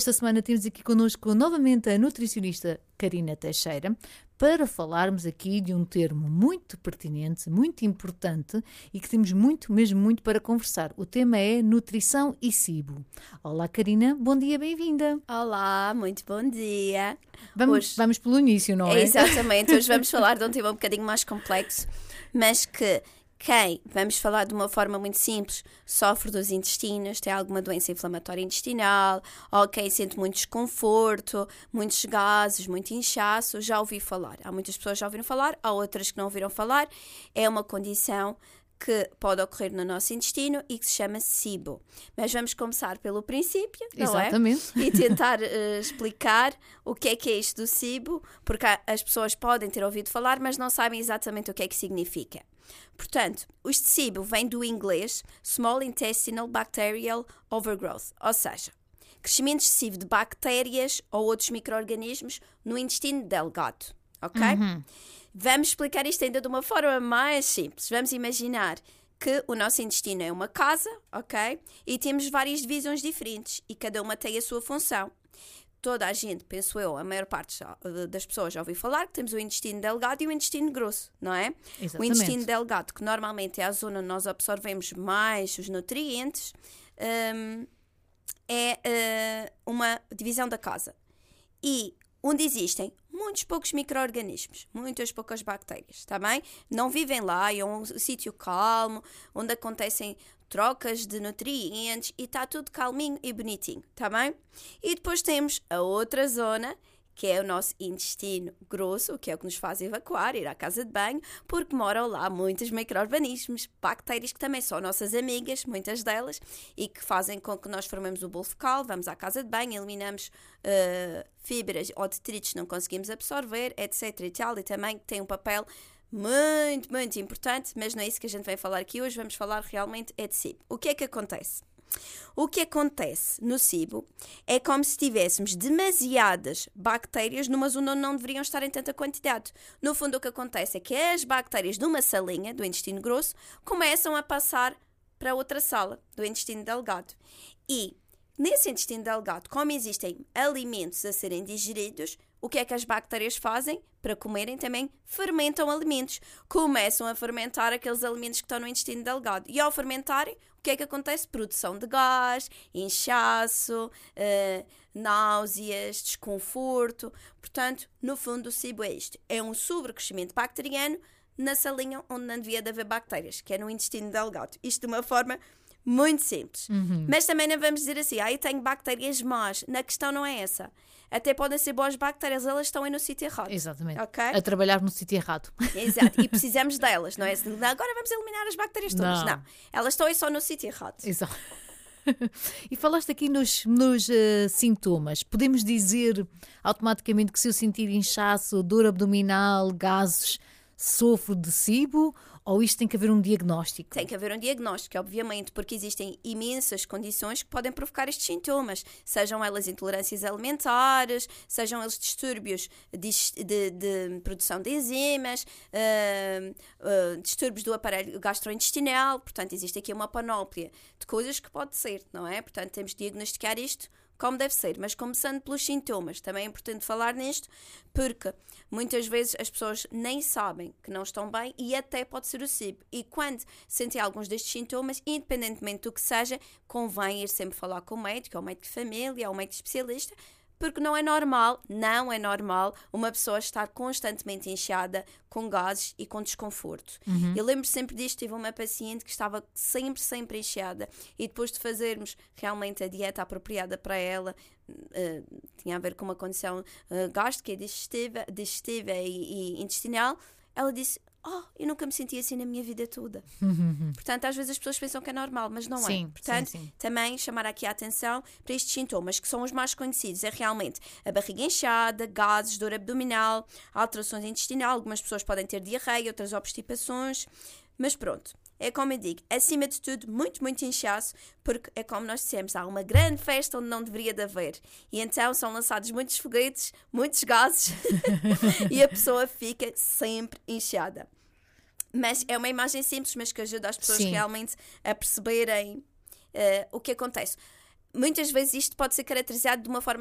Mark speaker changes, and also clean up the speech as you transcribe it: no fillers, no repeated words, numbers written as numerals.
Speaker 1: Esta semana temos aqui connosco novamente a nutricionista Karina Teixeira para falarmos aqui de um termo muito pertinente, muito importante e que temos mesmo muito para conversar. O tema é nutrição e SIBO. Olá Karina, bom dia, bem-vinda.
Speaker 2: Olá, muito bom dia.
Speaker 1: Vamos pelo início, não é?
Speaker 2: Exatamente, hoje vamos falar de um tema um bocadinho mais complexo, mas que vamos falar de uma forma muito simples, sofre dos intestinos, tem alguma doença inflamatória intestinal, ou quem sente muito desconforto, muitos gases, muito inchaço, já ouvi falar. Há muitas pessoas que já ouviram falar, há outras que não ouviram falar. É uma condição que pode ocorrer no nosso intestino e que se chama SIBO. Mas vamos começar pelo princípio, não
Speaker 1: Exatamente.
Speaker 2: é? E tentar explicar o que é isto do SIBO, porque as pessoas podem ter ouvido falar, mas não sabem exatamente o que é que significa. Portanto, o SIBO vem do inglês Small Intestinal Bacterial Overgrowth, ou seja, crescimento excessivo de bactérias ou outros micro-organismos no intestino delgado, ok? Vamos explicar isto ainda de uma forma mais simples. Vamos imaginar que o nosso intestino é uma casa, ok? E temos várias divisões diferentes e cada uma tem a sua função. Toda a gente, penso eu, a maior parte das pessoas já ouviu falar que temos o intestino delgado e o intestino grosso, não é?
Speaker 1: Exatamente.
Speaker 2: O intestino delgado, que normalmente é a zona onde nós absorvemos mais os nutrientes, é uma divisão da casa. E onde existem muitos poucos micro-organismos, muitas poucas bactérias, está bem? Não vivem lá, é um sítio calmo, onde acontecem trocas de nutrientes e está tudo calminho e bonitinho, está bem? E depois temos a outra zona, que é o nosso intestino grosso, que é o que nos faz evacuar, ir à casa de banho, porque moram lá muitos micro-organismos, bactérias que também são nossas amigas, muitas delas, e que fazem com que nós formemos o bolo fecal, vamos à casa de banho, eliminamos fibras ou detritos que não conseguimos absorver, etc. e tal, e também tem um papel muito, muito importante, mas não é isso que a gente vai falar aqui hoje, vamos falar realmente de SIBO. O que é que acontece? O que acontece no SIBO é como se tivéssemos demasiadas bactérias numa zona onde não deveriam estar em tanta quantidade. No fundo, o que acontece é que as bactérias de uma salinha, do intestino grosso, começam a passar para outra sala, do intestino delgado. E nesse intestino delgado, como existem alimentos a serem digeridos, o que é que as bactérias fazem? Para comerem também fermentam alimentos. Começam a fermentar aqueles alimentos que estão no intestino delgado. E ao fermentarem, o que é que acontece? Produção de gás, inchaço, náuseas, desconforto. Portanto, no fundo, o SIBO é isto. É um sobrecrescimento bacteriano na salinha onde não devia de haver bactérias, que é no intestino delgado. Isto de uma forma muito simples. Mas também não vamos dizer assim, eu tenho bactérias más. Na questão não é essa. Até podem ser boas bactérias, elas estão aí no sítio errado.
Speaker 1: Exatamente.
Speaker 2: Okay?
Speaker 1: A trabalhar no sítio errado.
Speaker 2: Exato. E precisamos delas, não é? Agora vamos eliminar as bactérias todas. Não. Elas estão aí só no sítio errado.
Speaker 1: Exato. E falaste aqui nos sintomas. Podemos dizer automaticamente que se eu sentir inchaço, dor abdominal, gases, sofro de SIBO? Ou isto tem que haver um diagnóstico?
Speaker 2: Tem que haver um diagnóstico, obviamente, porque existem imensas condições que podem provocar estes sintomas. Sejam elas intolerâncias alimentares, sejam eles distúrbios de produção de enzimas, distúrbios do aparelho gastrointestinal. Portanto, existe aqui uma panóplia de coisas que pode ser, não é? Portanto, temos de diagnosticar isto como deve ser, mas começando pelos sintomas, também é importante falar nisto, porque muitas vezes as pessoas nem sabem que não estão bem e até pode ser o SIBO. E quando sentem alguns destes sintomas, independentemente do que seja, convém ir sempre falar com o médico, ou médico de família, ou médico especialista, porque não é normal uma pessoa estar constantemente inchada, com gases e com desconforto. Eu lembro sempre disto, tive uma paciente que estava sempre inchada e depois de fazermos realmente a dieta apropriada para ela, tinha a ver com uma condição gástrica, digestiva e intestinal, ela disse, eu nunca me senti assim na minha vida toda. Portanto, às vezes as pessoas pensam que é normal, mas não é. Portanto,
Speaker 1: sim.
Speaker 2: também chamar aqui a atenção para estes sintomas, que são os mais conhecidos. É realmente a barriga inchada, gases, dor abdominal, alterações intestinais. Algumas pessoas podem ter diarreia, outras obstipações. Mas pronto, é como eu digo, acima de tudo, muito, muito inchaço, porque é como nós dissemos, há uma grande festa onde não deveria de haver. E então são lançados muitos foguetes, muitos gases, e a pessoa fica sempre inchada. Mas é uma imagem simples, mas que ajuda as pessoas realmente a perceberem o que acontece. muitas vezes isto pode ser caracterizado de uma forma